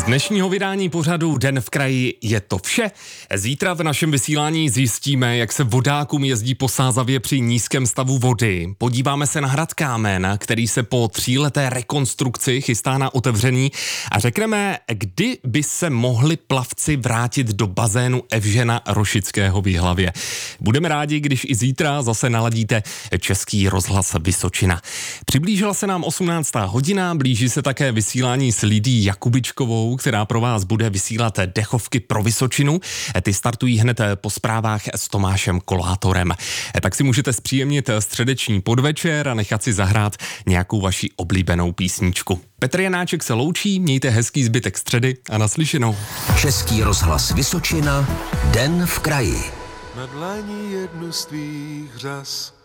Dnešního vydání pořadu Den v kraji je to vše. Zítra v našem vysílání zjistíme, jak se vodákům jezdí po Sázavě při nízkém stavu vody. Podíváme se na hrad Kámen, který se po 3leté rekonstrukci chystá na otevření a řekneme, kdy by se mohli plavci vrátit do bazénu Evžena Rošického v Jihlavě. Budeme rádi, když i zítra zase naladíte Český rozhlas Vysočina. Přiblížila se nám 18. hodina, blíží se také vysílání s Lidí Jakubičkovou, která pro vás bude vysílat dechovky pro Vysočinu. Ty startují hned po zprávách s Tomášem Kolátorem. Tak si můžete zpříjemnit středeční podvečer a nechat si zahrát nějakou vaši oblíbenou písničku. Petr Janáček se loučí, mějte hezký zbytek středy a naslyšenou. Český rozhlas Vysočina, Den v kraji. Na dlaní jednu z tvých řas